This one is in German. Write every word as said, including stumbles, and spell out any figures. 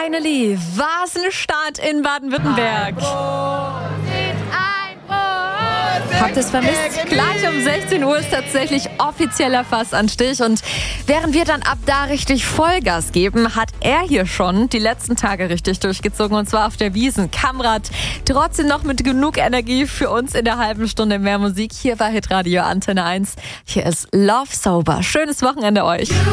Finally, was ein Start in Baden-Württemberg. Habt ihr es vermisst? Gleich um sechzehn Uhr ist tatsächlich offizieller Fassanstich. Und während wir dann ab da richtig Vollgas geben, hat er hier schon die letzten Tage richtig durchgezogen. Und zwar auf der Wiesn. Kamrat, trotzdem noch mit genug Energie für uns in der halben Stunde mehr Musik. Hier bei Hitradio Antenne eins. Hier ist Love Sober. Schönes Wochenende euch.